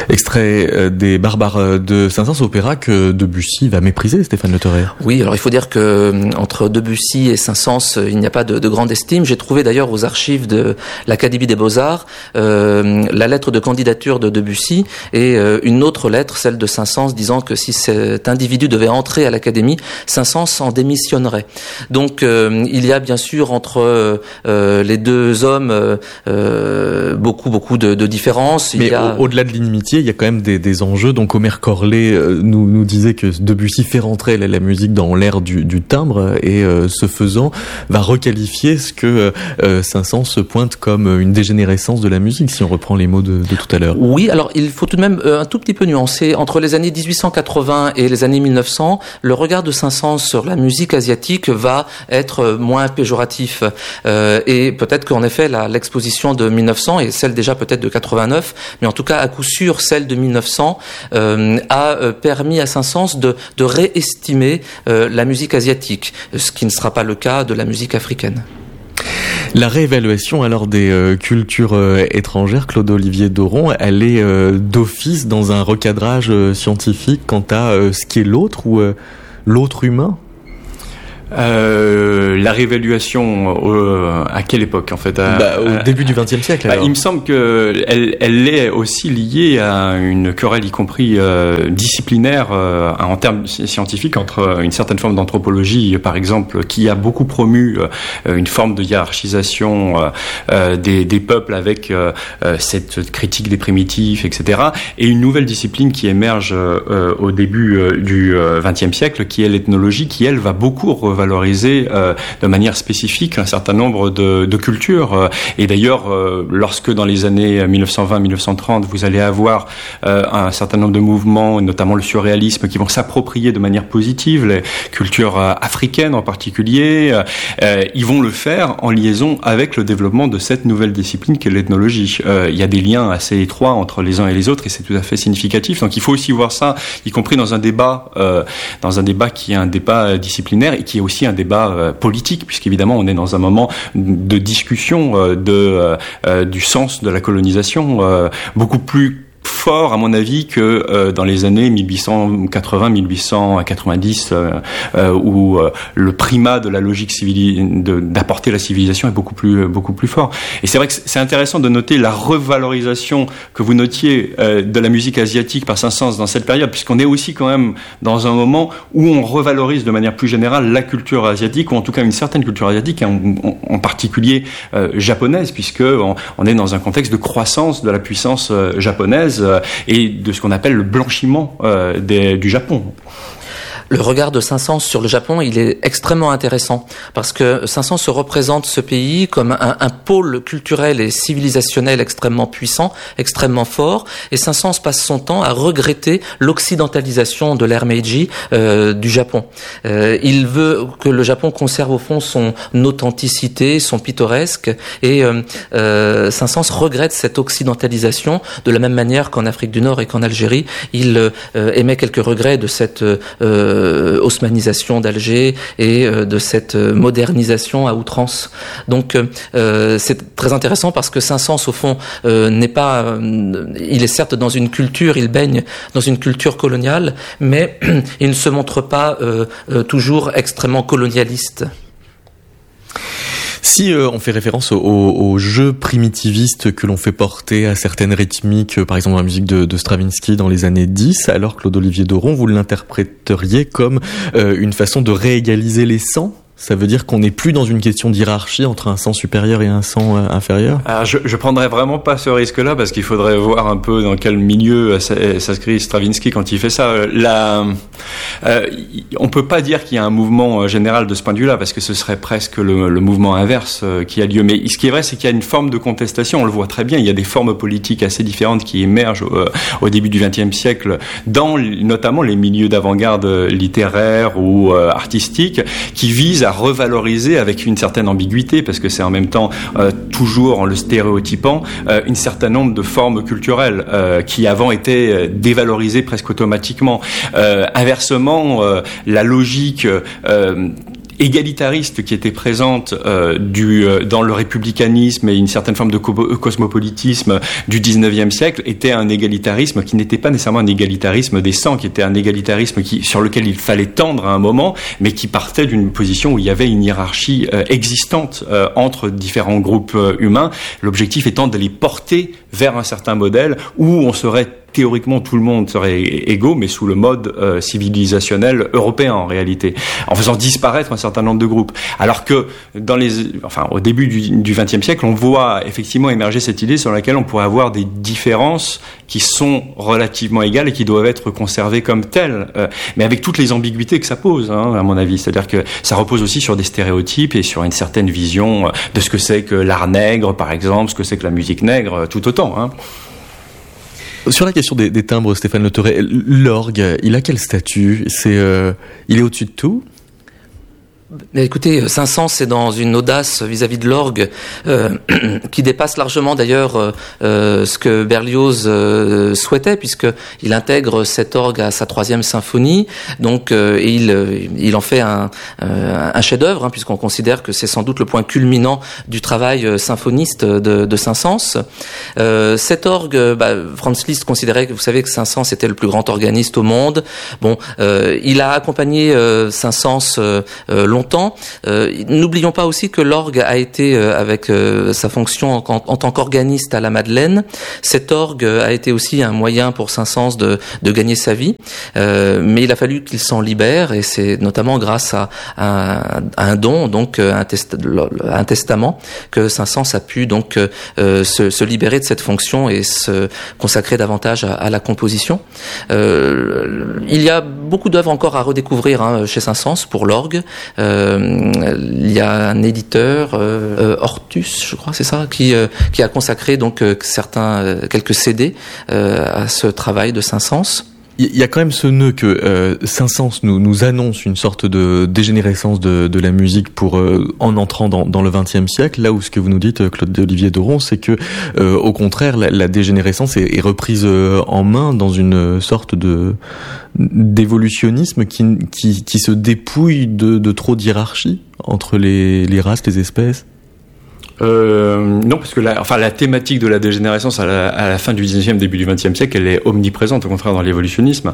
Extrait des Barbares de Saint-Saëns, opéra que Debussy va mépriser, Stéphane Le Thoré. Oui, alors il faut dire que entre Debussy et Saint-Saëns, il n'y a pas de grande estime. J'ai trouvé d'ailleurs aux archives de l'Académie des Beaux-Arts la lettre de candidature de Debussy et une autre lettre, celle de Saint-Saëns, disant que si cet individu devait entrer à l'Académie, Saint-Saëns en démissionnerait. Donc il y a bien sûr entre les deux hommes beaucoup de différences. Mais au-delà de l'inimitié, il y a quand même des enjeux. Donc Omer Corlet nous disait que Debussy fait rentrer la musique dans l'ère du timbre et ce faisant va requalifier ce que Saint-Saëns se pointe comme une dégénérescence de la musique, si on reprend les mots de tout à l'heure. Oui, alors il faut tout de même un tout petit peu nuancer. Entre les années 1880 et les années 1900, le regard de Saint-Saëns sur la musique asiatique va être moins péjoratif. Et peut-être qu'en effet, l'exposition de 1900 et celle déjà peut-être de 89, mais en tout cas à coup sûr celle de 1900 a permis à Saint-Saëns de réestimer la musique asiatique, ce qui ne sera pas le cas de la musique africaine. La réévaluation alors des cultures étrangères, Claude-Olivier Doron, elle est d'office dans un recadrage scientifique quant à ce qui est l'autre ou l'autre humain? La réévaluation à quelle époque en fait au début du XXe siècle. Il me semble que elle est aussi liée à une querelle, y compris disciplinaire en termes scientifiques, entre une certaine forme d'anthropologie, par exemple, qui a beaucoup promu une forme de hiérarchisation des peuples avec cette critique des primitifs, etc., et une nouvelle discipline qui émerge au début du XXe siècle, qui est l'ethnologie, qui elle va beaucoup revaloriser de manière spécifique un certain nombre de cultures. Et d'ailleurs, lorsque dans les années 1920-1930, vous allez avoir un certain nombre de mouvements, notamment le surréalisme, qui vont s'approprier de manière positive les cultures africaines en particulier, ils vont le faire en liaison avec le développement de cette nouvelle discipline qu'est l'ethnologie. Il y a des liens assez étroits entre les uns et les autres et c'est tout à fait significatif. Donc il faut aussi voir ça, y compris dans un débat qui est un débat disciplinaire et qui est aussi un débat politique, puisqu'évidemment on est dans un moment de discussion du sens de la colonisation beaucoup plus fort, à mon avis, que dans les années 1880-1890, où le primat de la logique d'apporter la civilisation est beaucoup plus fort. Et c'est vrai que c'est intéressant de noter la revalorisation que vous notiez de la musique asiatique par Saint-Saëns dans cette période, puisqu'on est aussi quand même dans un moment où on revalorise de manière plus générale la culture asiatique, ou en tout cas une certaine culture asiatique, en particulier japonaise, puisque on est dans un contexte de croissance de la puissance japonaise et de ce qu'on appelle le blanchiment du Japon. Le regard de Saint-Saëns sur le Japon, il est extrêmement intéressant parce que Saint-Saëns se représente ce pays comme un pôle culturel et civilisationnel extrêmement puissant, extrêmement fort, et Saint-Saëns passe son temps à regretter l'occidentalisation de l'ère Meiji du Japon. Il veut que le Japon conserve au fond son authenticité, son pittoresque, et Saint-Saëns regrette cette occidentalisation de la même manière qu'en Afrique du Nord et qu'en Algérie, il émet quelques regrets de cette haussmanisation d'Alger et de cette modernisation à outrance. Donc c'est très intéressant parce que Saint-Saëns au fond n'est pas, il est certes dans une culture, il baigne dans une culture coloniale, mais il ne se montre pas toujours extrêmement colonialiste. Si on fait référence aux jeux primitivistes que l'on fait porter à certaines rythmiques, par exemple dans la musique de Stravinsky dans les années 10, alors Claude-Olivier Doron, vous l'interpréteriez comme une façon de réégaliser les sens ? Ça veut dire qu'on n'est plus dans une question d'hierarchie entre un sens supérieur et un sens inférieur? Alors je prendrais vraiment pas ce risque-là parce qu'il faudrait voir un peu dans quel milieu s'inscrit Stravinsky quand il fait ça. On peut pas dire qu'il y a un mouvement général de ce point de vue-là parce que ce serait presque le mouvement inverse qui a lieu. Mais ce qui est vrai, c'est qu'il y a une forme de contestation. On le voit très bien. Il y a des formes politiques assez différentes qui émergent au début du XXe siècle dans notamment les milieux d'avant-garde littéraires ou artistiques qui visent à revaloriser avec une certaine ambiguïté, parce que c'est en même temps toujours en le stéréotypant un certain nombre de formes culturelles qui avant étaient dévalorisées presque automatiquement. Inversement, la logique égalitariste qui était présente dans le républicanisme et une certaine forme de cosmopolitisme du 19e siècle était un égalitarisme qui n'était pas nécessairement un égalitarisme des sangs, qui était un égalitarisme sur lequel il fallait tendre à un moment, mais qui partait d'une position où il y avait une hiérarchie existante entre différents groupes humains, l'objectif étant de les porter vers un certain modèle où on serait théoriquement tout le monde serait égaux, mais sous le mode civilisationnel européen en réalité, en faisant disparaître un certain nombre de groupes. Alors que au début du XXe siècle, on voit effectivement émerger cette idée sur laquelle on pourrait avoir des différences qui sont relativement égales et qui doivent être conservées comme telles, mais avec toutes les ambiguïtés que ça pose, à mon avis. C'est-à-dire que ça repose aussi sur des stéréotypes et sur une certaine vision de ce que c'est que l'art nègre, par exemple, ce que c'est que la musique nègre, tout autant. Sur la question des timbres, Stéphane Le Theuret, l'orgue, il a quel statut ? Il est au-dessus de tout ? Mais écoutez, Saint-Saëns c'est dans une audace vis-à-vis de l'orgue qui dépasse largement d'ailleurs ce que Berlioz souhaitait, puisque il intègre cet orgue à sa 3e symphonie, donc et il en fait un chef-d'œuvre, puisqu'on considère que c'est sans doute le point culminant du travail symphoniste de Saint-Saëns. Cet orgue, Franz Liszt considérait que, vous savez, que Saint-Saëns était le plus grand organiste au monde. Bon, il a accompagné Saint-Saëns longtemps. N'oublions pas aussi que l'orgue a été, avec sa fonction en tant qu'organiste à la Madeleine, cet orgue a été aussi un moyen pour Saint-Saëns de gagner sa vie, mais il a fallu qu'il s'en libère, et c'est notamment grâce à un don, donc un testament, que Saint-Saëns a pu donc se libérer de cette fonction et se consacrer davantage à la composition. Il y a beaucoup d'œuvres encore à redécouvrir chez Saint-Saëns pour l'orgue. Il y a un éditeur, Hortus, je crois, c'est ça, qui a consacré donc quelques CD à ce travail de Saint-Saëns. Il y a quand même ce nœud que Saint-Saëns nous annonce une sorte de dégénérescence de la musique en entrant dans le XXe siècle, là où ce que vous nous dites, Claude-Olivier Doron, c'est que au contraire la dégénérescence est reprise en main dans une sorte d'évolutionnisme qui se dépouille de trop d'hiérarchie entre les races, les espèces. Non, parce que la thématique de la dégénérescence à la fin du 19e, début du 20e siècle, elle est omniprésente, au contraire, dans l'évolutionnisme.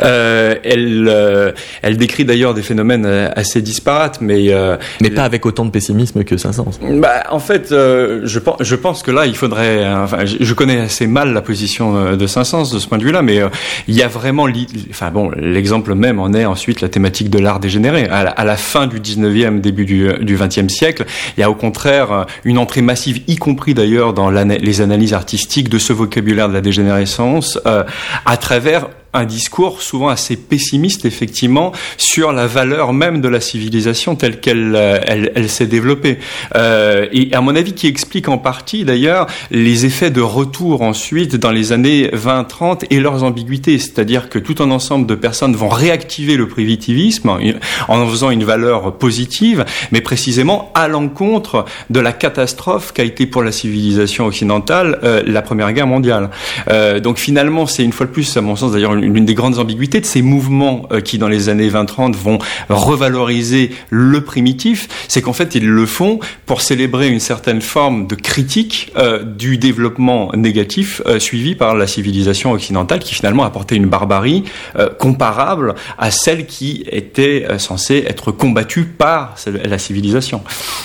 Elle décrit d'ailleurs des phénomènes assez disparates, mais pas avec autant de pessimisme que Saint-Saëns. En fait, je pense que là, il faudrait, je connais assez mal la position de Saint-Saëns de ce point de vue-là, mais il y a vraiment, l'exemple même en est ensuite la thématique de l'art dégénéré. À la fin du 19e, début du 20e siècle, il y a au contraire une entrée massive, y compris d'ailleurs dans les analyses artistiques de ce vocabulaire de la dégénérescence, à travers un discours souvent assez pessimiste, effectivement, sur la valeur même de la civilisation telle qu'elle s'est développée. Et à mon avis, qui explique en partie, d'ailleurs, les effets de retour ensuite dans les années 20-30 et leurs ambiguïtés. C'est-à-dire que tout un ensemble de personnes vont réactiver le primitivisme en faisant une valeur positive, mais précisément à l'encontre de la catastrophe qu'a été pour la civilisation occidentale la Première Guerre mondiale. Donc finalement, c'est une fois de plus, à mon sens, d'ailleurs, l'une des grandes ambiguïtés de ces mouvements qui, dans les années 20-30, vont revaloriser le primitif, c'est qu'en fait, ils le font pour célébrer une certaine forme de critique du développement négatif suivi par la civilisation occidentale, qui finalement a apporté une barbarie comparable à celle qui était censée être combattue par la civilisation.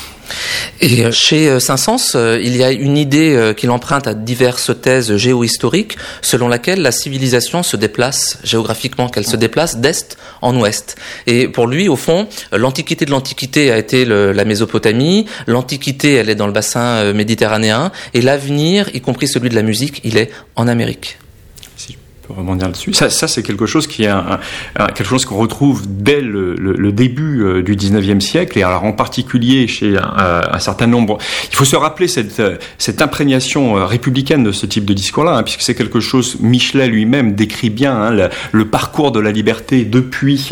Et chez Saint-Saëns, il y a une idée qu'il emprunte à diverses thèses géohistoriques, selon laquelle la civilisation se déplace géographiquement, qu'elle se déplace d'est en ouest. Et pour lui, au fond, l'antiquité de l'antiquité a été la Mésopotamie, l'antiquité, elle est dans le bassin méditerranéen, et l'avenir, y compris celui de la musique, il est en Amérique. Pour rebondir là-dessus, ça c'est quelque chose qui est quelque chose qu'on retrouve dès le début du 19e siècle, et alors en particulier chez un certain nombre. Il faut se rappeler cette imprégnation républicaine de ce type de discours-là, puisque c'est quelque chose, Michelet lui-même décrit bien le parcours de la liberté depuis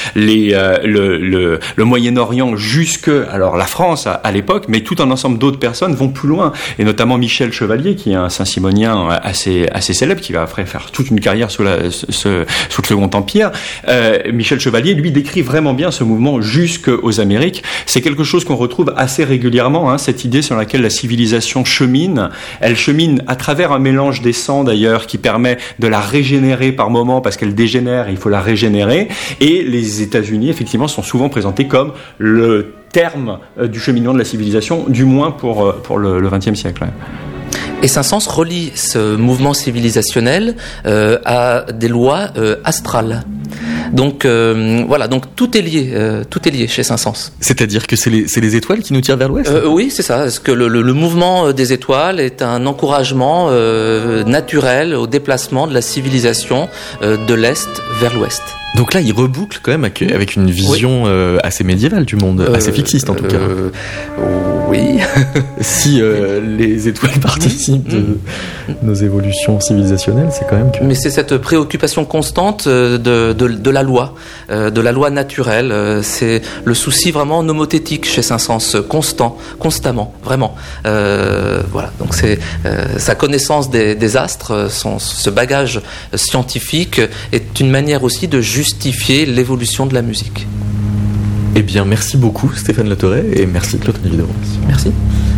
le Moyen-Orient jusque la France à l'époque, mais tout un ensemble d'autres personnes vont plus loin, et notamment Michel Chevalier, qui est un Saint-Simonien assez célèbre, qui va après faire toute une une carrière sous le Second Empire. Michel Chevalier, lui, décrit vraiment bien ce mouvement jusqu'aux Amériques. C'est quelque chose qu'on retrouve assez régulièrement, cette idée sur laquelle la civilisation chemine. Elle chemine à travers un mélange des sangs, d'ailleurs, qui permet de la régénérer par moments, parce qu'elle dégénère, il faut la régénérer. Et les États-Unis, effectivement, sont souvent présentés comme le terme du cheminement de la civilisation, du moins pour le XXe siècle. Et Saint-Saëns relie ce mouvement civilisationnel à des lois astrales. Donc voilà, donc tout est lié chez Saint-Saëns. C'est-à-dire que c'est les étoiles qui nous tirent vers l'ouest. Oui, c'est ça. Parce que le mouvement des étoiles est un encouragement naturel au déplacement de la civilisation de l'est vers l'ouest. Donc là, il reboucle quand même avec une vision assez médiévale du monde, assez fixiste en tout cas. Oui. Si les étoiles participent de nos évolutions civilisationnelles, c'est quand même que... Mais c'est cette préoccupation constante de la loi naturelle. C'est le souci vraiment nomothétique chez Saint-Saëns, constamment, vraiment. Voilà. Donc c'est sa connaissance des astres, ce bagage scientifique est une manière aussi de justifier l'évolution de la musique. Eh bien, merci beaucoup Stéphane Le Thorey et merci Claude-Olivier Deron. Merci.